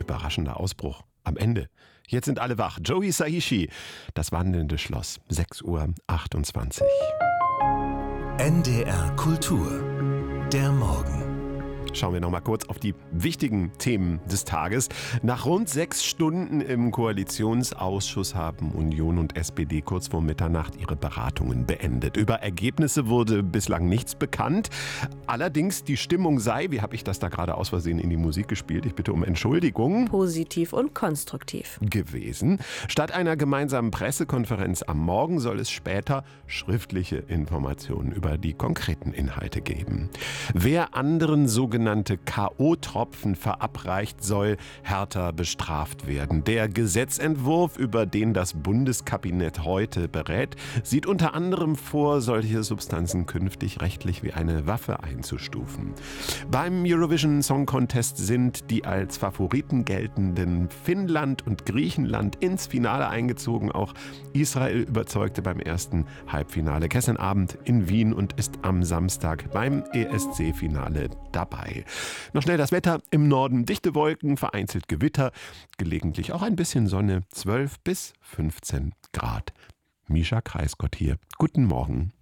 überraschender Ausbruch. Am Ende. Jetzt sind alle wach. Joe Hisaishi, das wandelnde Schloss. 6:28 Uhr. NDR Kultur. Der Morgen. Schauen wir noch mal kurz auf die wichtigen Themen des Tages. Nach rund 6 Stunden im Koalitionsausschuss haben Union und SPD kurz vor Mitternacht ihre Beratungen beendet. Über Ergebnisse wurde bislang nichts bekannt. Allerdings die Stimmung sei, wie habe ich das da gerade aus Versehen in die Musik gespielt? Ich bitte um Entschuldigung. Positiv und konstruktiv Gewesen. Statt einer gemeinsamen Pressekonferenz am Morgen soll es später schriftliche Informationen über die konkreten Inhalte geben. Wer anderen sogenannte K.O.-Tropfen verabreicht, soll härter bestraft werden. Der Gesetzentwurf, über den das Bundeskabinett heute berät, sieht unter anderem vor, solche Substanzen künftig rechtlich wie eine Waffe einzustufen. Beim Eurovision Song Contest sind die als Favoriten geltenden Finnland und Griechenland ins Finale eingezogen. Auch Israel überzeugte beim ersten Halbfinale gestern Abend in Wien und ist am Samstag beim ESC-Finale dabei. Noch schnell das Wetter. Im Norden dichte Wolken, vereinzelt Gewitter, gelegentlich auch ein bisschen Sonne, 12 bis 15 Grad. Mischa Kreisgott hier. Guten Morgen.